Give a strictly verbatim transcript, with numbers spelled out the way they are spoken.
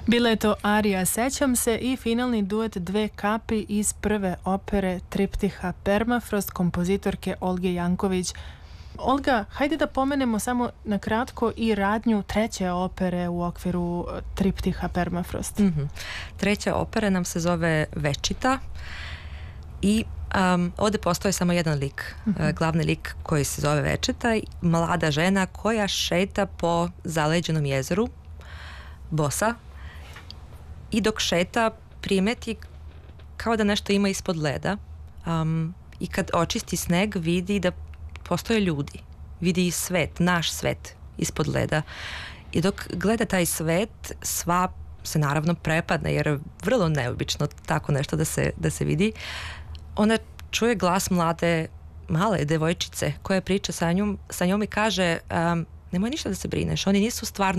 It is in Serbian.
Bila je to arija Sećam se i finalni duet Dve kapi iz prve opere Triptiha Permafrost kompozitorke Olge Janković. Olga, hajde da pomenemo samo na kratko i radnju treće opere u okviru Triptiha Permafrost. Mm-hmm. Treća opera nam se zove Večita i um, ovdje postoji samo jedan lik, mm-hmm. uh, glavni lik koji se zove Večita, mlada žena koja šeta po zaleđenom jezeru, bosa, i dok šeta primeti kao da nešto ima ispod leda, um, i kad očisti sneg vidi da postoje ljudi, vidi i svet, naš svet ispod leda. I dok gleda taj svet, sva se naravno prepadne, jer je vrlo neobično tako nešto da se, da se vidi. Ona čuje glas mlade, male devojčice koja priča sa njom, sa njom i kaže um, nemoj ništa da se brineš, oni nisu stvarno